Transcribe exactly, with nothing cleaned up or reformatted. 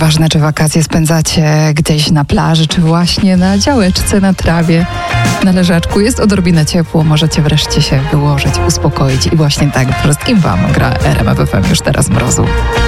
Nieważne, czy wakacje spędzacie gdzieś na plaży, czy właśnie na działeczce, na trawie, na leżaczku. Jest odrobinę ciepło, możecie wreszcie się wyłożyć, uspokoić i właśnie tak wszystkim wam gra R M F F M już teraz mrozu.